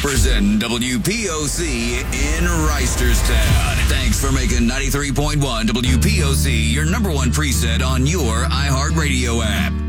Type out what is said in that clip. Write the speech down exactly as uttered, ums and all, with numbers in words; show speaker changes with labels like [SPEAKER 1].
[SPEAKER 1] representing W P O C in Reisterstown. Thanks for making ninety-three point one W P O C your number one preset on your iHeartRadio app.